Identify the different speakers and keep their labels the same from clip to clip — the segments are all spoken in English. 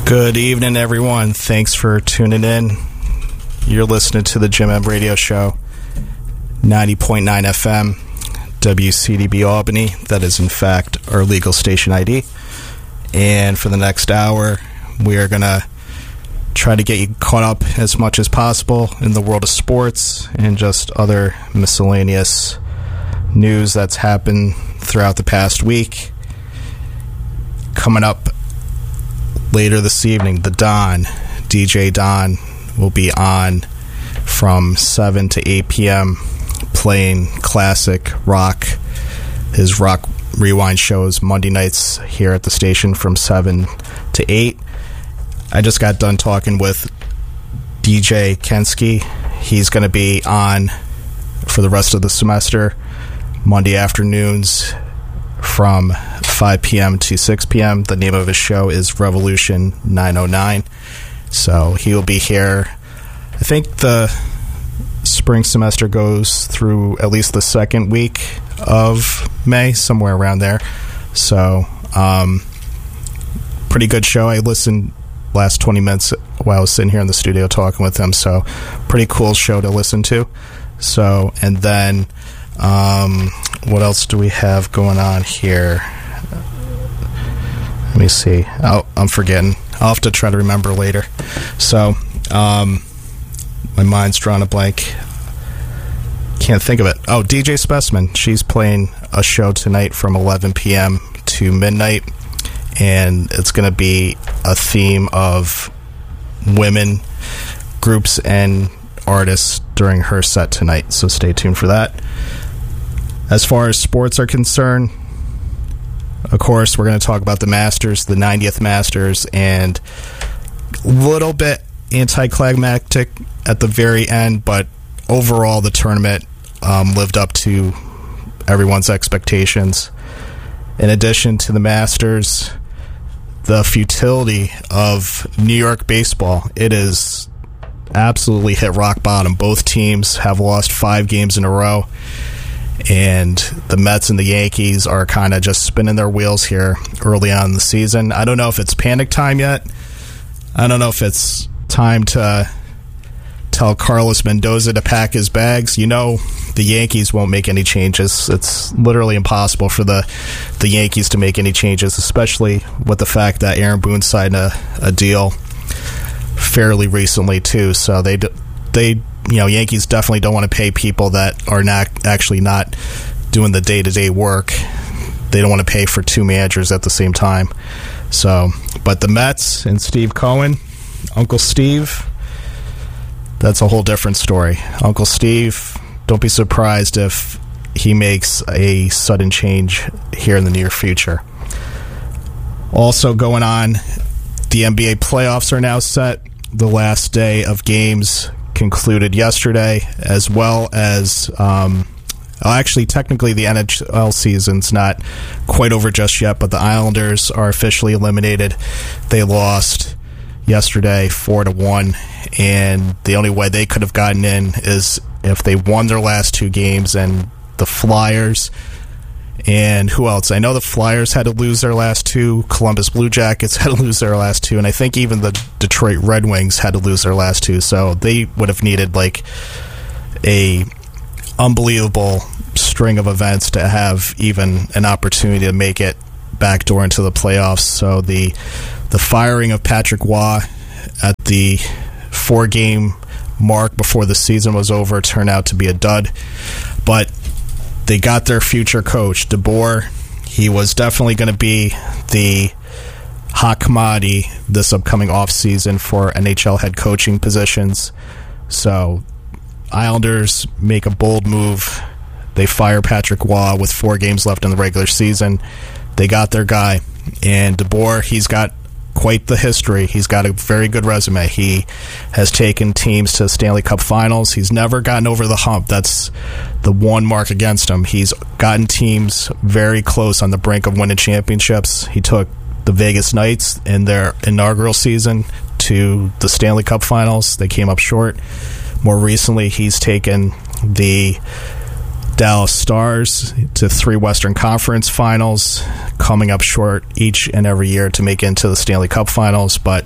Speaker 1: Good evening, everyone. Thanks for tuning in. You're listening to the Jim M Radio Show, 90.9 FM, WCDB Albany. That is, in fact, our legal station ID. And for the next hour, we are going to try to get you caught up as much as possible in the world of sports and just other miscellaneous news that's happened throughout the past week. Coming up later this evening, the Don, DJ Don, will be on from 7 to 8 p.m. playing classic rock. His Rock Rewind shows Monday nights here at the station from 7 to 8. I just got done talking with DJ Kensky. He's going to be on for the rest of the semester, Monday afternoons from 5 p.m. to 6 p.m. The name of his show is Revolution 909. So he will be here. I think the spring semester goes through at least the second week of May, somewhere around there. So, pretty good show. I listened last 20 minutes while I was sitting here in the studio talking with him. So, pretty cool show to listen to. So, and then, what else do we have going on here? Let me see. I'm forgetting. I'll have to try to remember later. So, my mind's drawn a blank. Can't think of it. Oh, DJ Specimen. She's playing a show tonight from 11 p.m. to midnight, and it's going to be a theme of women, groups, and artists during her set tonight, so stay tuned for that. As far as sports are concerned, of course, we're going to talk about the Masters, the 90th Masters, and a little bit anticlimactic at the very end, but overall the tournament lived up to everyone's expectations. In addition to the Masters, the futility of New York baseball, it is absolutely hit rock bottom. Both teams have lost 5 games in a row, and the Mets and the Yankees are kind of just spinning their wheels here early on in the season. I don't know if it's panic time yet. I don't know if it's time to tell Carlos Mendoza to pack his bags. You know, the Yankees won't make any changes. It's literally impossible for the Yankees to make any changes, especially with the fact that Aaron Boone signed a deal fairly recently too. So they Yankees definitely don't want to pay people that are not doing the day-to-day work. They don't want to pay for 2 managers at the same time. So, but the Mets and Steve Cohen, Uncle Steve, that's a whole different story. Uncle Steve, don't be surprised if he makes a sudden change here in the near future. Also going on, the NBA playoffs are now set. The last day of games concluded yesterday, as well as actually technically the NHL season's not quite over just yet, but the Islanders are officially eliminated. They lost yesterday 4-1, and the only way they could have gotten in is if they won their last 2 games. And the Flyers, and who else? I know the Flyers had to lose their last 2. Columbus Blue Jackets had to lose their last 2. And I think even the Detroit Red Wings had to lose their last 2. So they would have needed like a unbelievable string of events to have even an opportunity to make it backdoor into the playoffs. So the firing of Patrick Waugh at the 4-game mark before the season was over turned out to be a dud. But they got their future coach, DeBoer. He was definitely going to be the hot commodity this upcoming offseason for NHL head coaching positions. So Islanders make a bold move. They fire Patrick Waugh with 4 games left in the regular season. They got their guy. And DeBoer, he's got quite the history. He's got a very good resume. He has taken teams to Stanley Cup finals. He's never gotten over the hump. That's the one mark against him. He's gotten teams very close on the brink of winning championships. He took the Vegas Knights in their inaugural season to the Stanley Cup finals. They came up short. More recently, he's taken the Dallas Stars to 3 Western Conference Finals, coming up short each and every year to make it into the Stanley Cup Finals. But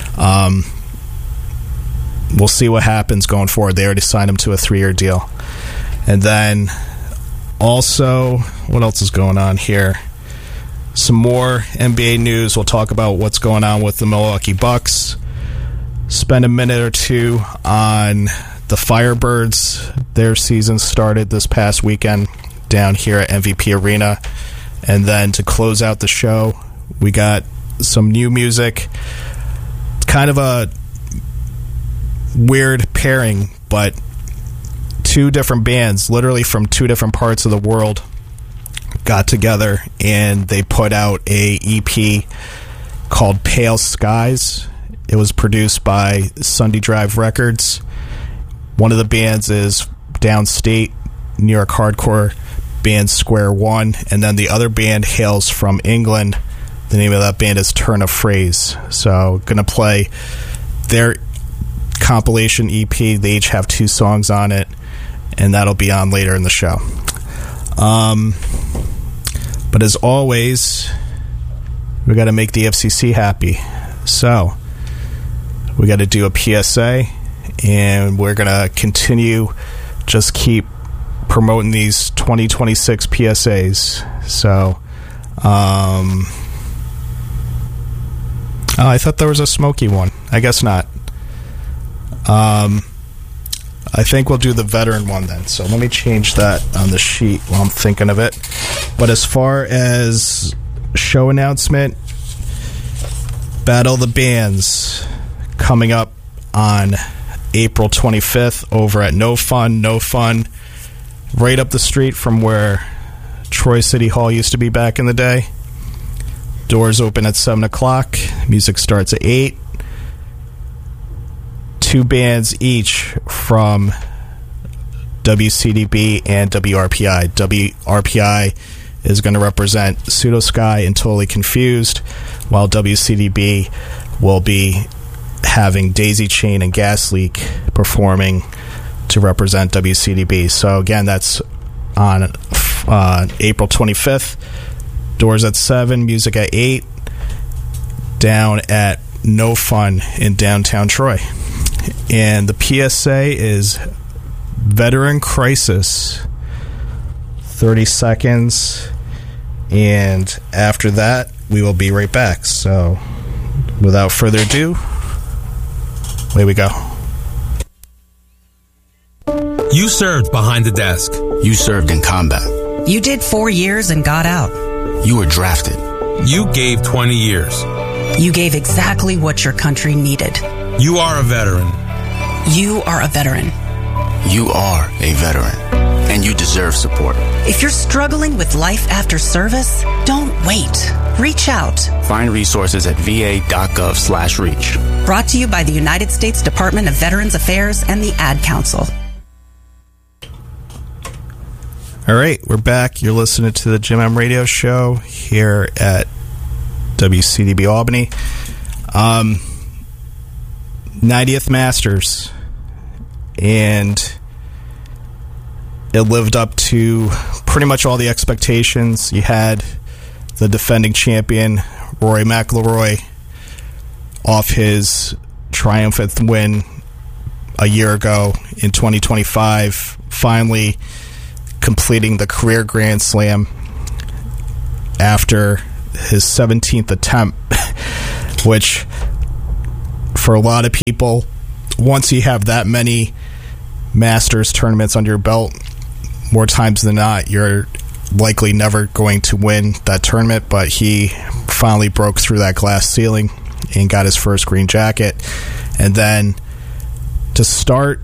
Speaker 1: we'll see what happens going forward. They already signed him to a 3-year deal. And then also, what else is going on here? Some more NBA news. We'll talk about what's going on with the Milwaukee Bucks. Spend a minute or two on the Firebirds. Their season started this past weekend down here at MVP Arena. And then to close out the show, we got some new music. It's kind of a weird pairing, but 2 different bands, literally from 2 different parts of the world, got together and they put out a EP called Pale Skies. It was produced by Sunday Drive Records. One of the bands is downstate New York hardcore band Square One, and then the other band hails from England. The name of that band is Turn of Phrase. So gonna play their compilation EP. They each have 2 songs on it, and that'll be on later in the show. But as always, we got to make the FCC happy. So we got to do a PSA, and we're going to continue, just keep promoting these 2026 PSAs. So, I thought there was a smoky one. I guess not. I think we'll do the veteran one then. So let me change that on the sheet while I'm thinking of it. But as far as show announcement, Battle of the Bands coming up on April 25th over at No Fun, right up the street from where Troy City Hall used to be back in the day. Doors open at 7 o'clock. Music starts at 8. 2 bands each from WCDB and WRPI. WRPI is going to represent Pseudo Sky and Totally Confused, while WCDB will be having Daisy Chain and Gas Leak performing to represent WCDB. So again, that's on April 25th. Doors at 7, music at 8, down at No Fun in downtown Troy. And the PSA is Veteran Crisis, 30 seconds, and after that we will be right back. So without further ado, away we go.
Speaker 2: You served behind the desk.
Speaker 3: You served in combat.
Speaker 4: You did 4 years and got out.
Speaker 3: You were drafted.
Speaker 2: You gave 20 years.
Speaker 4: You gave exactly what your country needed.
Speaker 2: You are a veteran.
Speaker 4: You are a veteran.
Speaker 3: You are a veteran, and you deserve support.
Speaker 4: If you're struggling with life after service, don't wait. Reach out.
Speaker 3: Find resources at va.gov/reach.
Speaker 4: Brought to you by the United States Department of Veterans Affairs and the Ad Council.
Speaker 1: All right, we're back. You're listening to the Jim M Radio Show here at WCDB Albany. 90th Masters, and it lived up to pretty much all the expectations. You had the defending champion Rory McIlroy off his triumphant win a year ago in 2025, finally completing the career Grand Slam after his 17th attempt, which for a lot of people, once you have that many Masters tournaments under your belt, more times than not, you're likely never going to win that tournament. But he finally broke through that glass ceiling and got his first green jacket. And then to start,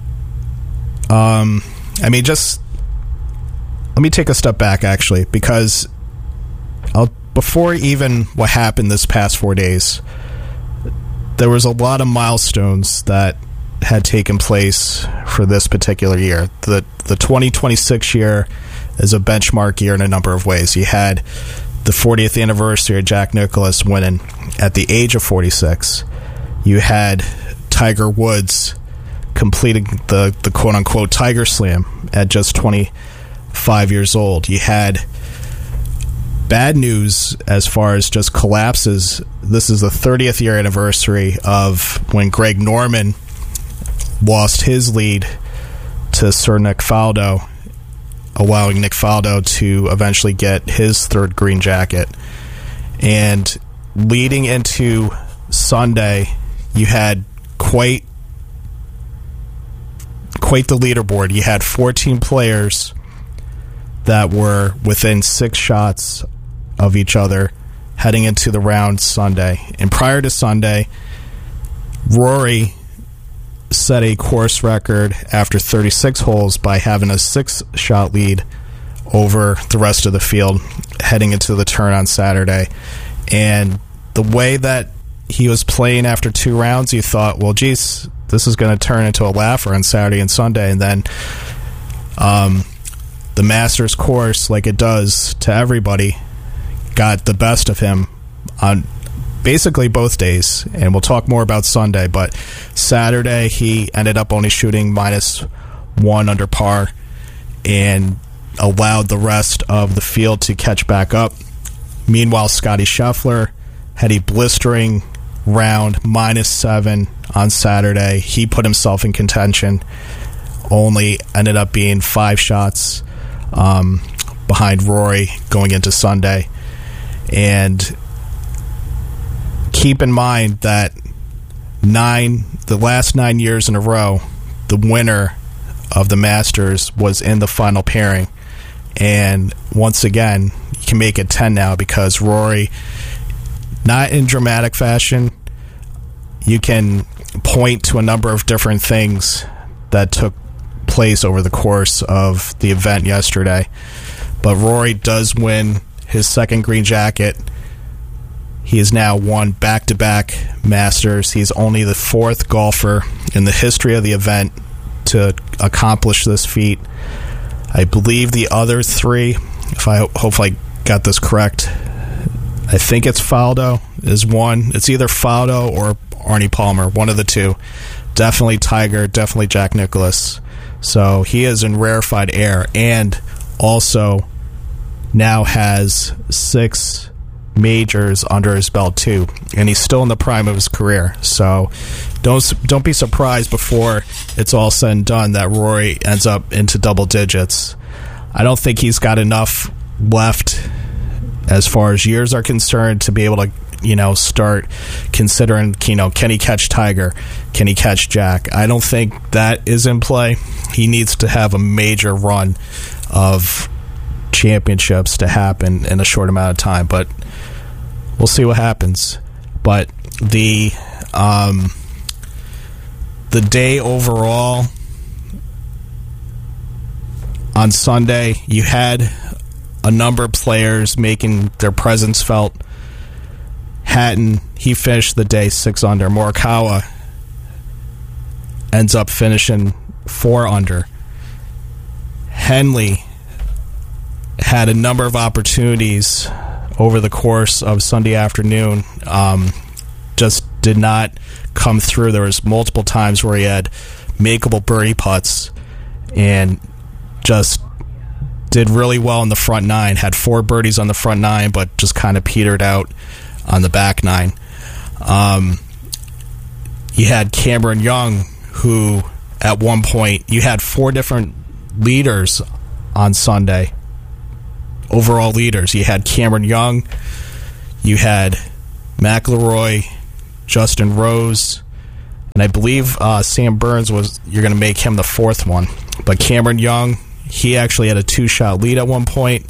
Speaker 1: just let me take a step back, actually, because before even what happened this past 4 days, there was a lot of milestones that had taken place for this particular year. The 2026 year is a benchmark year in a number of ways. You had the 40th anniversary of Jack Nicklaus winning at the age of 46. You had Tiger Woods completing the quote-unquote Tiger Slam at just 25 5 years old. You had bad news as far as just collapses. This is the 30th year anniversary of when Greg Norman lost his lead to Sir Nick Faldo, allowing Nick Faldo to eventually get his third green jacket. And leading into Sunday, you had quite the leaderboard. You had 14 players that were within 6 shots of each other heading into the round Sunday. And prior to Sunday, Rory set a course record after 36 holes by having a 6-shot lead over the rest of the field heading into the turn on Saturday. And the way that he was playing after 2 rounds, you thought, well, geez, this is going to turn into a laugher on Saturday and Sunday. And then the Masters course, like it does to everybody, got the best of him on basically both days. And we'll talk more about Sunday, but Saturday he ended up only shooting -1 under par and allowed the rest of the field to catch back up. Meanwhile, Scottie Scheffler had a blistering round, -7 on Saturday. He put himself in contention, only ended up being 5 shots behind Rory going into Sunday. And keep in mind that the last 9 years in a row, the winner of the Masters was in the final pairing. And once again, you can make it 10 now because Rory, not in dramatic fashion, you can point to a number of different things that took place over the course of the event yesterday. But Rory does win his second green jacket. He has now won back-to-back Masters. He's only the 4th golfer in the history of the event to accomplish this feat. I believe the other 3, hopefully I got this correct, I think it's Faldo is one. It's either Faldo or Arnie Palmer, one of the two. Definitely Tiger, definitely Jack Nicklaus. So he is in rarefied air and also now has 6 majors under his belt too, and he's still in the prime of his career. So don't be surprised before it's all said and done that Rory ends up into double digits. I don't think he's got enough left as far as years are concerned to be able to start considering, can he catch Tiger? Can he catch Jack? I don't think that is in play. He needs to have a major run of championships to happen in a short amount of time, but we'll see what happens. But the day overall on Sunday, you had a number of players making their presence felt. Hatton, he finished the day 6 under. Morikawa ends up finishing 4 under. Henley had a number of opportunities over the course of Sunday afternoon, just did not come through. There was multiple times where he had makeable birdie putts and just did really well in the front 9, had 4 birdies on the front 9, but just kind of petered out on the back 9. You had Cameron Young, who at one point, you had 4 different leaders on Sunday, overall leaders. You had Cameron Young, you had McIlroy, Justin Rose, and I believe Sam Burns you're going to make him the 4th one. But Cameron Young, he actually had a 2-shot lead at one point,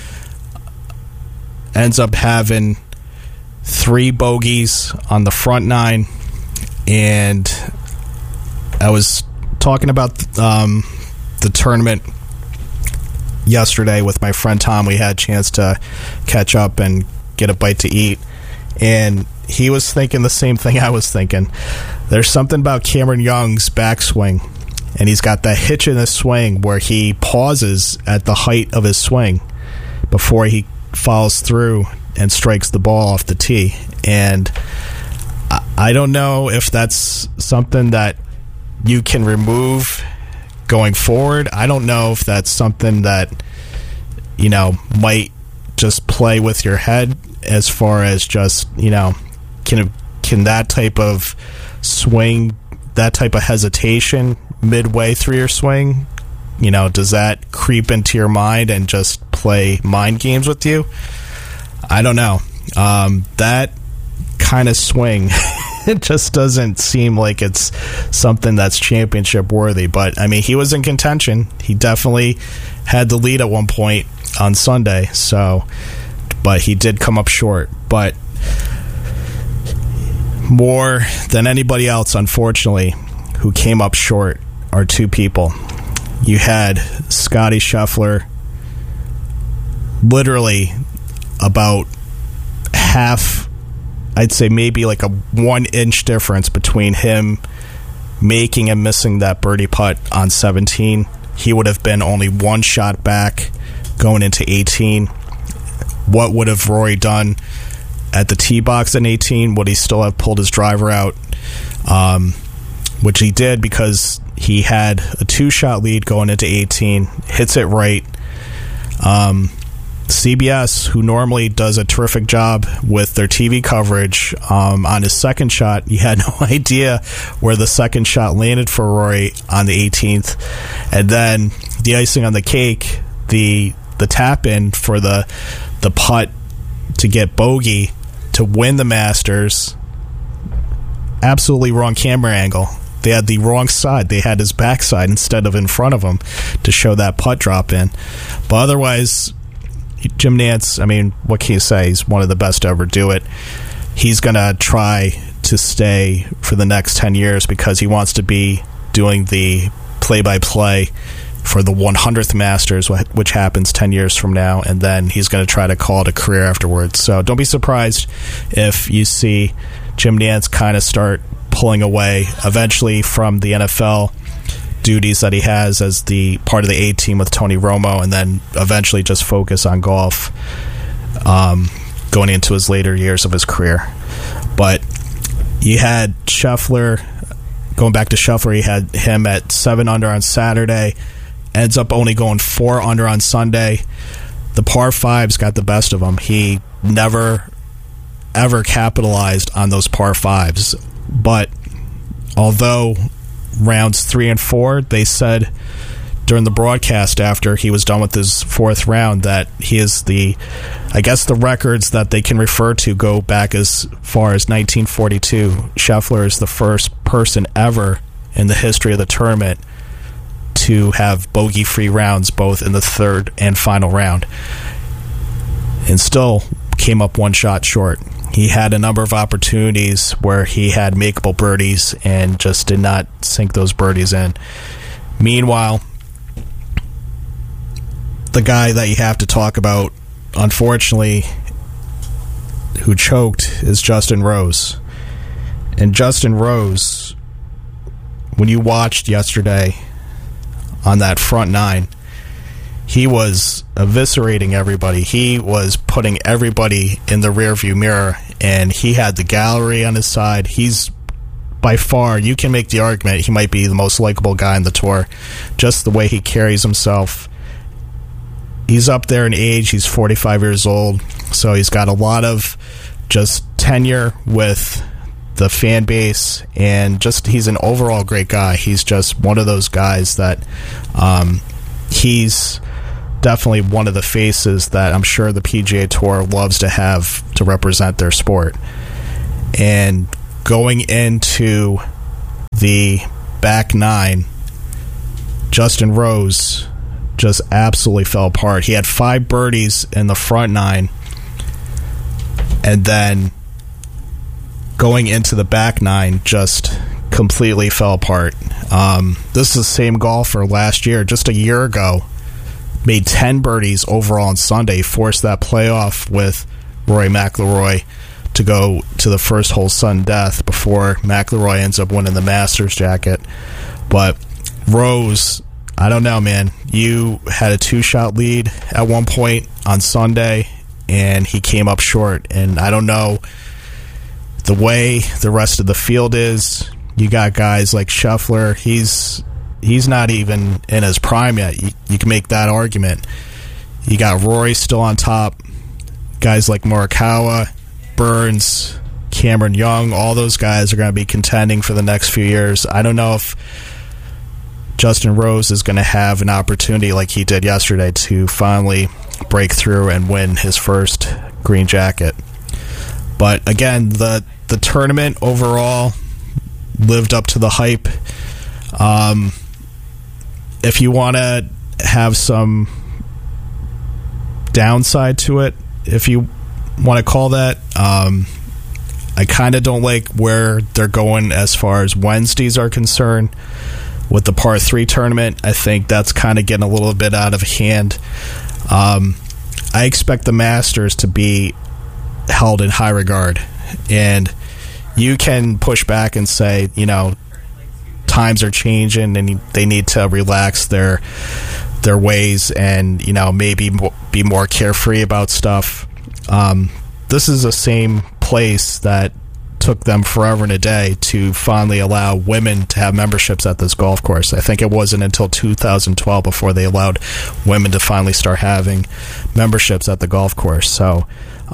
Speaker 1: ends up having 3 bogeys on the front 9, and I was talking about the tournament yesterday with my friend Tom. We had a chance to catch up and get a bite to eat, and he was thinking the same thing I was thinking. There's something about Cameron Young's backswing, and he's got that hitch in his swing where he pauses at the height of his swing before he follows through and strikes the ball off the tee. And I don't know if that's something that you can remove going forward. I don't know if that's something that might just play with your head as far as just, can that type of swing, that type of hesitation midway through your swing, does that creep into your mind and just play mind games with you? I don't know. That kind of swing, it just doesn't seem like it's something that's championship worthy. But, he was in contention. He definitely had the lead at one point on Sunday. But he did come up short. But more than anybody else, unfortunately, who came up short are two people. You had Scottie Scheffler, literally about half, I'd say maybe like a 1-inch difference between him making and missing that birdie putt on 17. He would have been only one shot back going into 18. What would have Rory done at the tee box in 18? Would he still have pulled his driver out? Which he did, because he had a 2-shot lead going into 18, hits it right. CBS, who normally does a terrific job with their TV coverage, on his second shot, he had no idea where the second shot landed for Rory on the 18th. And then the icing on the cake, the tap in for the putt to get bogey to win the Masters. Absolutely wrong camera angle. They had the wrong side. They had his backside instead of in front of him to show that putt drop in. But otherwise, Jim Nantz, what can you say? He's one of the best to ever do it. He's going to try to stay for the next 10 years because he wants to be doing the play-by-play for the 100th Masters, which happens 10 years from now, and then he's going to try to call it a career afterwards. So don't be surprised if you see Jim Nantz kind of start pulling away eventually from the NFL duties that he has as the part of the A team with Tony Romo, and then eventually just focus on golf going into his later years of his career. But you had Scheffler, going back to Scheffler, he had him at 7 under on Saturday, ends up only going 4 under on Sunday. The par 5s got the best of him. He never ever capitalized on those par 5s. But although rounds 3 and 4, they said during the broadcast after he was done with his 4th round that he is the records that they can refer to go back as far as 1942. Scheffler is the first person ever in the history of the tournament to have bogey-free rounds both in the 3rd and final round, and still came up 1 shot short. He had a number of opportunities where he had makeable birdies and just did not sink those birdies in. Meanwhile, the guy that you have to talk about, unfortunately, who choked, is Justin Rose. And Justin Rose, when you watched yesterday on that front 9, he was eviscerating everybody. He was putting everybody in the rearview mirror, and he had the gallery on his side. He's by far, you can make the argument, he might be the most likable guy on the tour. Just the way he carries himself. He's up there in age. He's 45 years old, so he's got a lot of just tenure with the fan base, and just he's an overall great guy. He's just one of those guys that he's definitely one of the faces that I'm sure the PGA Tour loves to have to represent their sport. And going into the back 9, Justin Rose just absolutely fell apart. He had 5 birdies in the front 9, and then going into the back 9 just completely fell apart. This is the same golfer last year, just a year ago, made 10 birdies overall on Sunday, forced that playoff with Rory McIlroy to go to the first hole sudden death before McIlroy ends up winning the Masters jacket. But Rose, I don't know, man. You had a 2-shot lead at one point on Sunday, and he came up short. And I don't know the way the rest of the field is. You got guys like Scheffler. He's not even in his prime yet. You can make that argument. You got Rory still on top. Guys like Morikawa, Burns, Cameron Young, all those guys are going to be contending for the next few years. I don't know if Justin Rose is going to have an opportunity like he did yesterday to finally break through and win his first green jacket. But again, the tournament overall lived up to the hype. If you want to have some downside to it, if you want to call that, I kind of don't like where they're going as far as Wednesdays are concerned with the par 3 tournament. I think that's kind of getting a little bit out of hand. I expect the Masters to be held in high regard, and you can push back and say, times are changing and they need to relax their ways and maybe be more carefree about stuff. This is the same place that took them forever and a day to finally allow women to have memberships at this golf course. I think it wasn't until 2012 before they allowed women to finally start having memberships at the golf course. So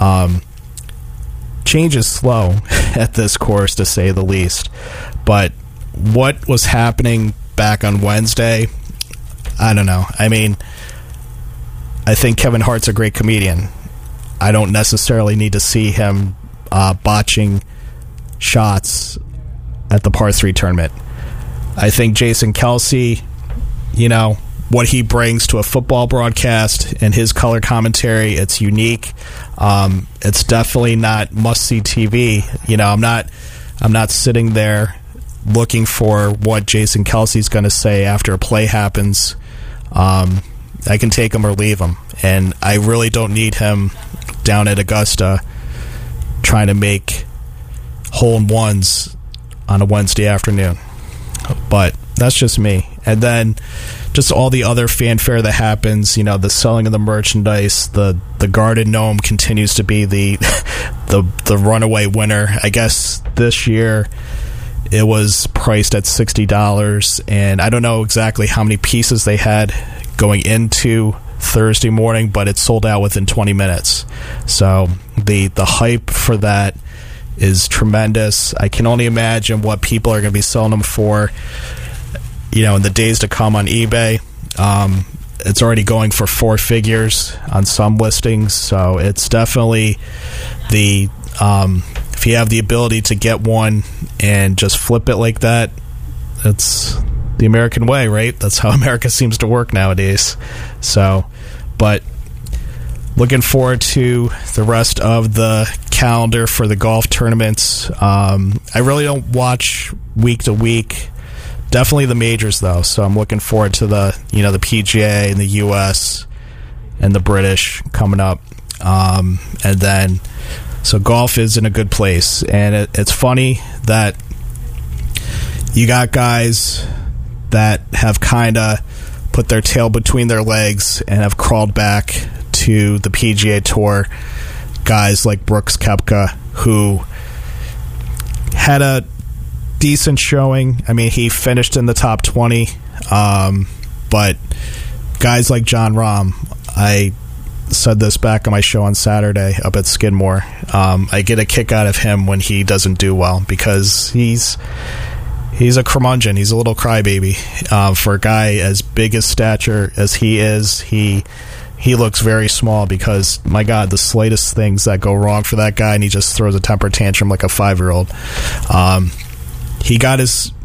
Speaker 1: change is slow at this course, to say the least. But what was happening back on Wednesday, I don't know. I mean, I think Kevin Hart's a great comedian. I don't necessarily need to see him botching shots at the par 3 tournament. I think Jason Kelce, what he brings to a football broadcast and his color commentary, it's unique. It's definitely not must-see TV. I'm not sitting there looking for what Jason Kelce's going to say after a play happens. I can take him or leave him, and I really don't need him down at Augusta trying to make hole-in-ones on a Wednesday afternoon. But that's just me. And then just all the other fanfare that happens, the selling of the merchandise, the Garden Gnome continues to be the runaway winner. I guess this year it was priced at $60, and I don't know exactly how many pieces they had going into Thursday morning, but it sold out within 20 minutes. So the hype for that is tremendous. I can only imagine what people are going to be selling them for, in the days to come on eBay. It's already going for 4 figures on some listings, so it's definitely if you have the ability to get one and just flip it like that, it's the American way, right? That's how America seems to work nowadays. So, but looking forward to the rest of the calendar for the golf tournaments. I really don't watch week to week. Definitely the majors, though. So I'm looking forward to the PGA and the U.S. and the British coming up. And then, so golf is in a good place. And it's funny that you got guys that have kind of put their tail between their legs and have crawled back to the PGA Tour. Guys like Brooks Koepka, who had a decent showing. I mean, he finished in the top 20. But guys like Jon Rahm, I said this back on my show on Saturday up at Skidmore. I get a kick out of him when he doesn't do well, because he's a curmudgeon. He's a little crybaby. For a guy as big as stature as he is, he looks very small, because, my God, the slightest things that go wrong for that guy, and he just throws a temper tantrum like a 5-year-old. He got his